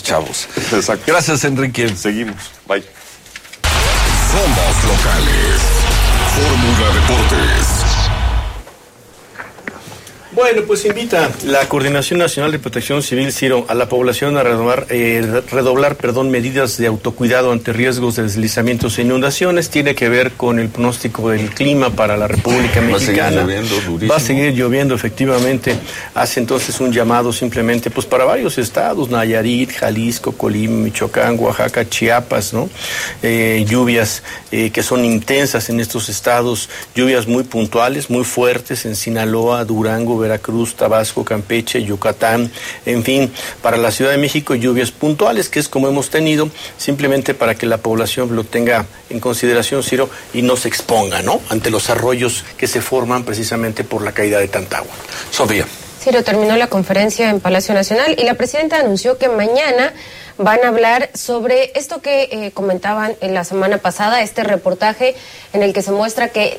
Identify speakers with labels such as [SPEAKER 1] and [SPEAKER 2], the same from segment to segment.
[SPEAKER 1] chavos.
[SPEAKER 2] Exacto.
[SPEAKER 1] Gracias, Enrique.
[SPEAKER 2] Seguimos. Bye.
[SPEAKER 3] Somos locales. Fórmula Deportes.
[SPEAKER 4] Bueno, pues invita la Coordinación Nacional de Protección Civil, Ciro, a la población a redoblar medidas de autocuidado ante riesgos de deslizamientos e inundaciones. Tiene que ver con el pronóstico del clima para la República Mexicana. Va a seguir lloviendo, efectivamente. Hace entonces un llamado simplemente pues para varios estados, Nayarit, Jalisco, Colima, Michoacán, Oaxaca, Chiapas, ¿no? Lluvias que son intensas en estos estados, lluvias muy puntuales, muy fuertes en Sinaloa, Durango, Veracruz, Tabasco, Campeche, Yucatán, en fin, para la Ciudad de México lluvias puntuales, que es como hemos tenido, simplemente para que la población lo tenga en consideración, Ciro, y no se exponga, ¿no?, ante los arroyos que se forman precisamente por la caída de tanta agua.
[SPEAKER 1] Sofía.
[SPEAKER 5] Ciro, terminó la conferencia en Palacio Nacional y la presidenta anunció que mañana van a hablar sobre esto que comentaban en la semana pasada, este reportaje en el que se muestra que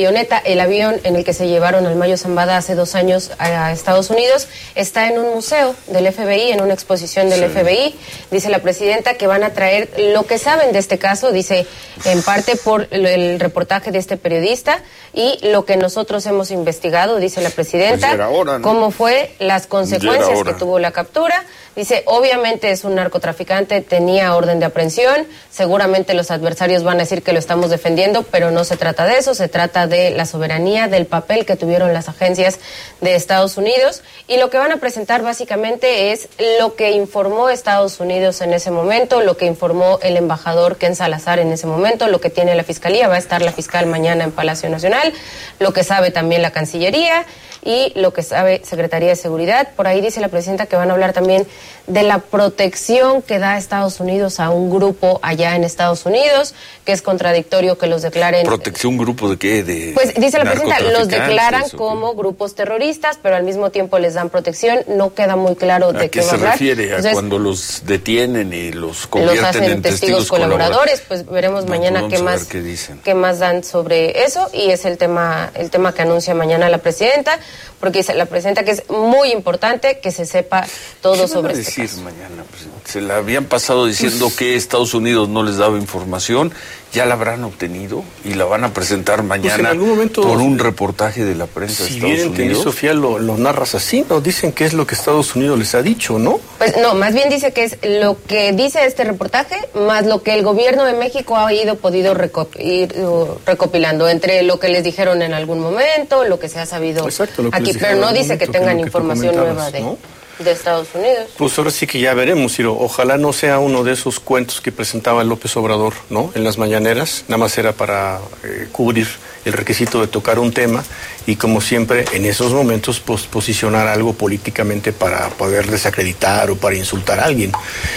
[SPEAKER 5] el avión en el que se llevaron al Mayo Zambada hace 2 años a Estados Unidos, está en un museo del FBI, en una exposición del FBI. Dice la presidenta que van a traer lo que saben de este caso, dice en parte por el reportaje de este periodista y lo que nosotros hemos investigado, dice la presidenta,
[SPEAKER 1] pues ahora, ¿no?,
[SPEAKER 5] cómo fue, las consecuencias que tuvo la captura. Dice, obviamente es un narcotraficante, tenía orden de aprehensión, seguramente los adversarios van a decir que lo estamos defendiendo, pero no se trata de eso, se trata de la soberanía, del papel que tuvieron las agencias de Estados Unidos, y lo que van a presentar básicamente es lo que informó Estados Unidos en ese momento, lo que informó el embajador Ken Salazar en ese momento, lo que tiene la Fiscalía, va a estar la fiscal mañana en Palacio Nacional, lo que sabe también la Cancillería y lo que sabe Secretaría de Seguridad. Por ahí dice la presidenta que van a hablar también de la protección que da Estados Unidos a un grupo allá en Estados Unidos, que es contradictorio que los declaren...
[SPEAKER 1] ¿Protección grupo de qué?
[SPEAKER 5] Pues dice la presidenta, los declaran como grupos terroristas, pero al mismo tiempo les dan protección. No queda muy claro de qué va a hablar.
[SPEAKER 1] ¿A qué se refiere?
[SPEAKER 5] Entonces,
[SPEAKER 1] ¿a cuando los detienen y los convierten
[SPEAKER 5] los hacen
[SPEAKER 1] en testigos
[SPEAKER 5] colaboradores? Pues veremos mañana qué más dan sobre eso, y es el tema que anuncia mañana la presidenta, porque dice la presidenta que es muy importante que se sepa todo sobre este caso.
[SPEAKER 1] Mañana, pues, se la habían pasado diciendo que Estados Unidos no les daba información, ya la habrán obtenido y la van a presentar mañana,
[SPEAKER 4] en algún momento,
[SPEAKER 1] por un reportaje de la prensa de Estados Unidos. Si bien,
[SPEAKER 4] Sofía, lo narras así, nos dicen que es lo que Estados Unidos les ha dicho, ¿no?
[SPEAKER 5] Pues no, más bien dice que es lo que dice este reportaje, más lo que el gobierno de México ha podido ir recopilando, entre lo que les dijeron en algún momento, lo que se ha sabido aquí, pero no dice que tengan información nueva de Estados Unidos.
[SPEAKER 4] Pues ahora sí que ya veremos, Ciro. Ojalá no sea uno de esos cuentos que presentaba López Obrador, ¿no?, en las mañaneras. Nada más era para cubrir el requisito de tocar un tema y, como siempre, en esos momentos posicionar algo políticamente para poder desacreditar o para insultar a alguien.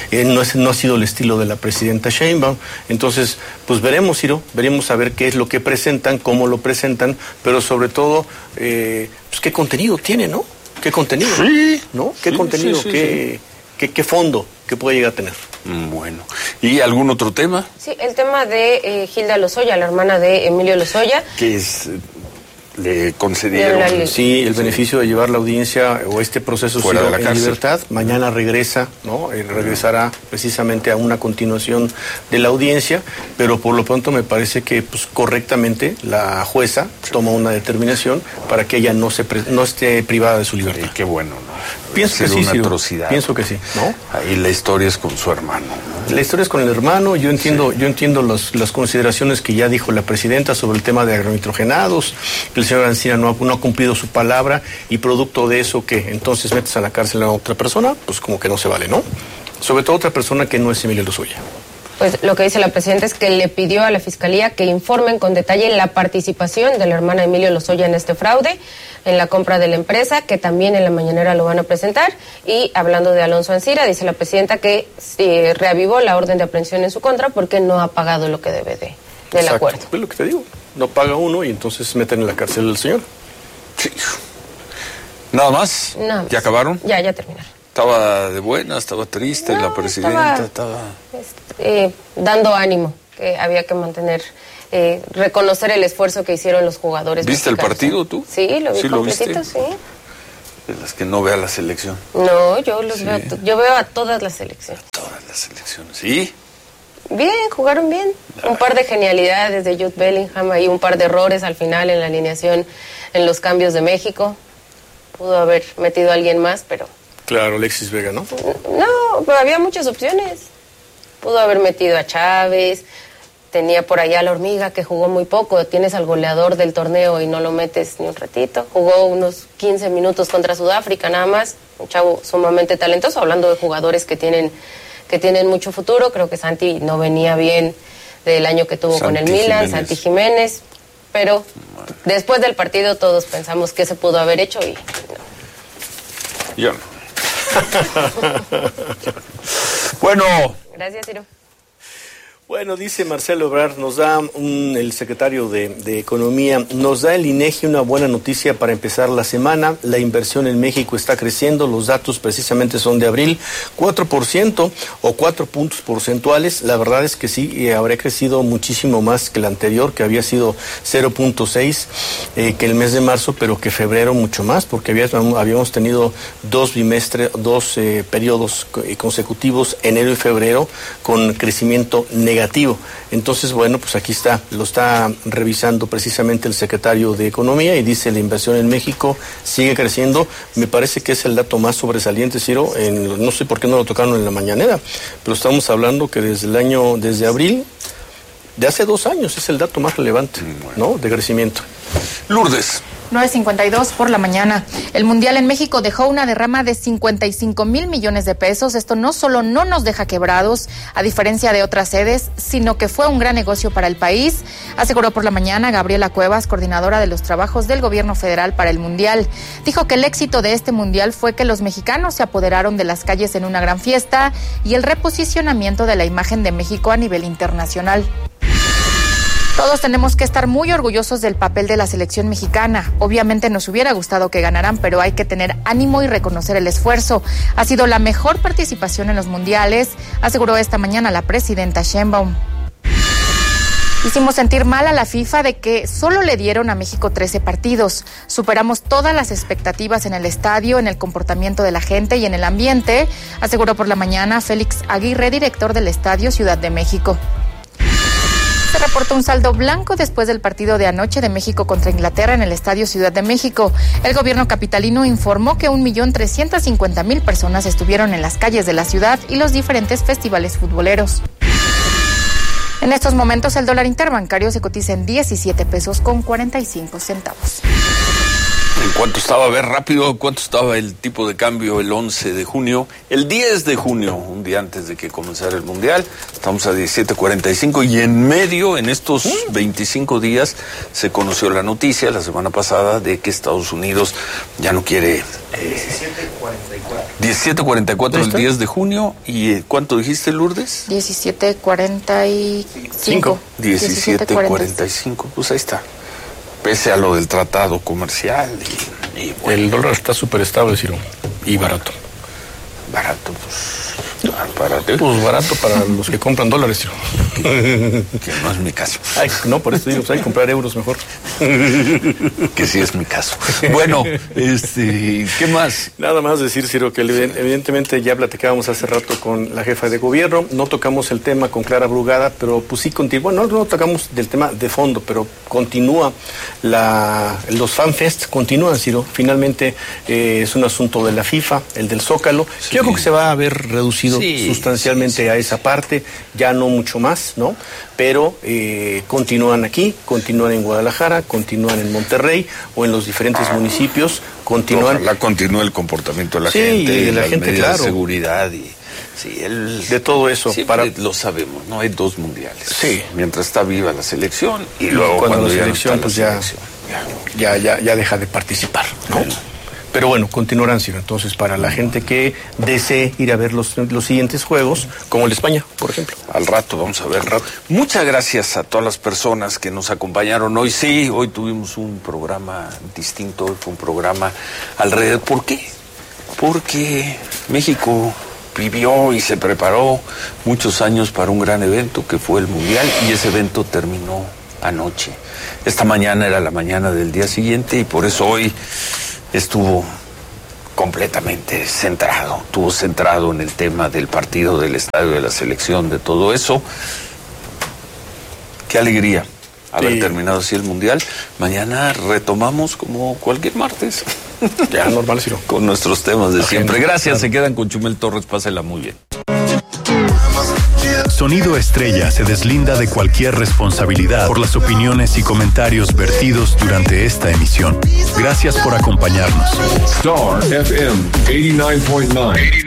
[SPEAKER 4] No ha sido el estilo de la presidenta Sheinbaum. Entonces, pues veremos, Ciro, veremos a ver qué es lo que presentan, cómo lo presentan, pero sobre todo, pues qué contenido tiene, ¿no? ¿Qué contenido?
[SPEAKER 1] Sí.
[SPEAKER 4] ¿No? ¿Qué contenido?
[SPEAKER 1] Sí.
[SPEAKER 4] ¿Qué fondo que puede llegar a tener?
[SPEAKER 1] Bueno. ¿Y algún otro tema?
[SPEAKER 5] Sí, el tema de Hilda Lozoya, la hermana de Emilio Lozoya.
[SPEAKER 1] Que es... le concedieron
[SPEAKER 4] el beneficio de llevar la audiencia o este proceso
[SPEAKER 1] fuera de la cárcel.
[SPEAKER 4] Libertad. Mañana regresa, ¿no? Regresará precisamente a una continuación de la audiencia, pero por lo pronto me parece que pues correctamente la jueza toma una determinación para que ella no esté privada de su libertad.
[SPEAKER 1] Qué bueno, ¿no?
[SPEAKER 4] Pienso que sí,
[SPEAKER 1] una atrocidad.
[SPEAKER 4] Pienso que sí, ¿no?
[SPEAKER 1] Ahí la historia es con su hermano, ¿no?
[SPEAKER 4] La historia es con el hermano. Yo entiendo las consideraciones que ya dijo la presidenta sobre el tema de agronitrogenados. El señor Ancina no ha cumplido su palabra y producto de eso, que entonces metes a la cárcel a otra persona, pues como que no se vale, ¿no? Sobre todo otra persona que no es Emilio Lozoya.
[SPEAKER 5] Pues lo que dice la presidenta es que le pidió a la Fiscalía que informen con detalle la participación de la hermana de Emilio Lozoya en este fraude, en la compra de la empresa, que también en la mañanera lo van a presentar. Y hablando de Alonso Ancira, dice la presidenta que reavivó la orden de aprehensión en su contra porque no ha pagado lo que debe del acuerdo.
[SPEAKER 4] Es lo que te digo, no paga uno y entonces meten en la cárcel al señor.
[SPEAKER 1] Sí. ¿Nada más?
[SPEAKER 5] Nada más.
[SPEAKER 1] ¿Ya acabaron?
[SPEAKER 5] Ya terminaron.
[SPEAKER 1] ¿Estaba de buena? ¿Estaba triste la presidenta?
[SPEAKER 5] Estaba dando ánimo, que había que mantener, reconocer el esfuerzo que hicieron los jugadores.
[SPEAKER 1] ¿Viste el partido tú?
[SPEAKER 5] Sí, lo vi completito, sí.
[SPEAKER 1] De las que no vea la selección.
[SPEAKER 5] No, yo veo, yo veo a todas las selecciones.
[SPEAKER 1] Todas las selecciones, ¿sí?
[SPEAKER 5] Bien, jugaron bien. Un par de genialidades de Jude Bellingham, ahí un par de errores al final en la alineación, en los cambios de México. Pudo haber metido a alguien más, pero...
[SPEAKER 4] Claro, Alexis Vega, ¿no?
[SPEAKER 5] No, pero había muchas opciones. Pudo haber metido a Chávez, tenía por allá a la Hormiga que jugó muy poco, tienes al goleador del torneo y no lo metes ni un ratito. Jugó unos 15 minutos contra Sudáfrica nada más, un chavo sumamente talentoso, hablando de jugadores que tienen mucho futuro. Creo que Santi no venía bien del año que tuvo con el Milan, Santi Jiménez, pero después del partido todos pensamos que se pudo haber hecho y no.
[SPEAKER 1] Yo no. Bueno.
[SPEAKER 5] Gracias, Ciro.
[SPEAKER 4] Bueno, dice Marcelo Ebrard, nos da el secretario de Economía, nos da el INEGI una buena noticia para empezar la semana. La inversión en México está creciendo, los datos precisamente son de abril, 4% o 4 puntos porcentuales. La verdad es que sí, habría crecido muchísimo más que el anterior, que había sido 0.6 que el mes de marzo, pero que febrero mucho más, porque habíamos tenido dos periodos consecutivos, enero y febrero, con crecimiento negativo. Entonces, bueno, pues aquí está, lo está revisando precisamente el secretario de Economía y dice la inversión en México sigue creciendo. Me parece que es el dato más sobresaliente, Ciro, no sé por qué no lo tocaron en la mañanera, pero estamos hablando que desde abril, de hace 2 años, es el dato más relevante, ¿no?, de crecimiento.
[SPEAKER 1] Lourdes.
[SPEAKER 2] 9:52 por la mañana. El Mundial en México dejó una derrama de 55,000 millones de pesos. Esto no solo no nos deja quebrados, a diferencia de otras sedes, sino que fue un gran negocio para el país, aseguró por la mañana Gabriela Cuevas, coordinadora de los trabajos del gobierno federal para el Mundial. Dijo que el éxito de este Mundial fue que los mexicanos se apoderaron de las calles en una gran fiesta y el reposicionamiento de la imagen de México a nivel internacional. Todos tenemos que estar muy orgullosos del papel de la selección mexicana. Obviamente nos hubiera gustado que ganaran, pero hay que tener ánimo y reconocer el esfuerzo. Ha sido la mejor participación en los mundiales, aseguró esta mañana la presidenta Sheinbaum. Hicimos sentir mal a la FIFA de que solo le dieron a México 13 partidos. Superamos todas las expectativas en el estadio, en el comportamiento de la gente y en el ambiente, aseguró por la mañana Félix Aguirre, director del Estadio Ciudad de México. Se reportó un saldo blanco después del partido de anoche de México contra Inglaterra en el Estadio Ciudad de México. El gobierno capitalino informó que 1,350,000 personas estuvieron en las calles de la ciudad y los diferentes festivales futboleros. En estos momentos el dólar interbancario se cotiza en 17 pesos con 45 centavos.
[SPEAKER 1] ¿En cuánto estaba? A ver, rápido, ¿cuánto estaba el tipo de cambio el 11 de junio? El 10 de junio, un día antes de que comenzara el Mundial, estamos a 17.45 y en medio, en estos 25 días, se conoció la noticia la semana pasada de que Estados Unidos ya no quiere... 17.44 el 10 de junio. ¿Y cuánto dijiste, Lourdes?
[SPEAKER 2] 17.45.
[SPEAKER 1] 17.45, pues ahí está. Pese a lo del tratado comercial y bueno.
[SPEAKER 4] El dólar está súper estable, Ciro, y barato.
[SPEAKER 1] Barato, pues...
[SPEAKER 4] Pues barato para los que compran dólares, Ciro.
[SPEAKER 1] Que no es mi caso.
[SPEAKER 4] Ay, no, por eso digo, pues hay que comprar euros mejor.
[SPEAKER 1] Que sí es mi caso. Bueno, ¿qué más?
[SPEAKER 4] Nada más decir, Ciro, que evidentemente ya platicábamos hace rato con la jefa de gobierno, no tocamos el tema con Clara Brugada, pero pues sí continúa, no tocamos del tema de fondo, pero continúa los FanFests continúan, Ciro. Finalmente es un asunto de la FIFA, el del Zócalo. Sí. Yo creo que se va a ver reducido sustancialmente a esa parte, ya no mucho más, ¿no? Pero continúan aquí, continúan en Guadalajara, continúan en Monterrey o en los diferentes municipios, continúan.
[SPEAKER 1] Ojalá continúe el comportamiento de la gente,
[SPEAKER 4] y de la gente, claro.
[SPEAKER 1] De seguridad y
[SPEAKER 4] de todo eso.
[SPEAKER 1] Lo sabemos, ¿no? Hay 2 mundiales.
[SPEAKER 4] Sí.
[SPEAKER 1] Mientras está viva la selección y luego cuando
[SPEAKER 4] la selección, pues ya deja de participar, ¿no? Bueno. Pero bueno, continuarán, Ciro. Entonces, para la gente que desee ir a ver los siguientes juegos, como el de España, por ejemplo.
[SPEAKER 1] Al rato, vamos a ver. Muchas gracias a todas las personas que nos acompañaron hoy. Sí, hoy tuvimos un programa distinto, hoy fue un programa alrededor. ¿Por qué? Porque México vivió y se preparó muchos años para un gran evento que fue el Mundial y ese evento terminó anoche. Esta mañana era la mañana del día siguiente y por eso hoy estuvo completamente centrado, estuvo centrado en el tema del partido, del estadio, de la selección, de todo eso. Qué alegría haber terminado así el Mundial. Mañana retomamos como cualquier martes.
[SPEAKER 4] Ya, normal, sí.
[SPEAKER 1] Con nuestros temas de siempre. Gracias, se quedan con Chumel Torres, pásela muy bien.
[SPEAKER 6] Sonido Estrella se deslinda de cualquier responsabilidad por las opiniones y comentarios vertidos durante esta emisión. Gracias por acompañarnos.
[SPEAKER 3] Star FM 89.9.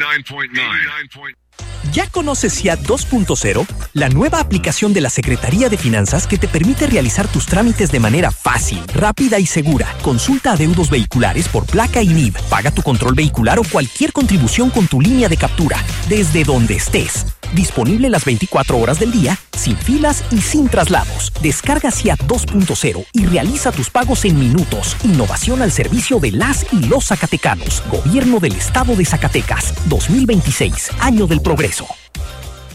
[SPEAKER 7] ¿Ya conoces SIAT 2.0? La nueva aplicación de la Secretaría de Finanzas que te permite realizar tus trámites de manera fácil, rápida y segura. Consulta adeudos vehiculares por placa y NIV. Paga tu control vehicular o cualquier contribución con tu línea de captura, desde donde estés. Disponible las 24 horas del día, sin filas y sin traslados. Descarga SIAT 2.0 y realiza tus pagos en minutos. Innovación al servicio de las y los zacatecanos. Gobierno del Estado de Zacatecas. 2026, año del progreso.